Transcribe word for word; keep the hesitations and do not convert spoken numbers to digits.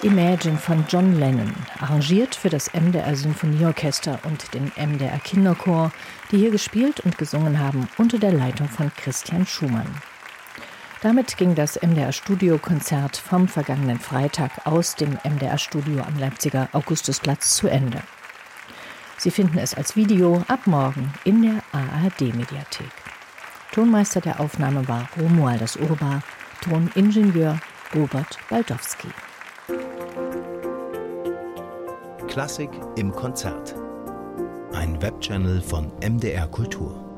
Imagine von John Lennon, arrangiert für das M D R Symphonieorchester und den M D R Kinderchor, die hier gespielt und gesungen haben unter der Leitung von Christian Schumann. Damit ging das M D R-Studiokonzert vom vergangenen Freitag aus dem M D R-Studio am Leipziger Augustusplatz zu Ende. Sie finden es als Video ab morgen in der A R D-Mediathek. Tonmeister der Aufnahme war Romualdas Urbar, Toningenieur Robert Baldowski. Klassik im Konzert. Ein Webchannel von M D R Kultur.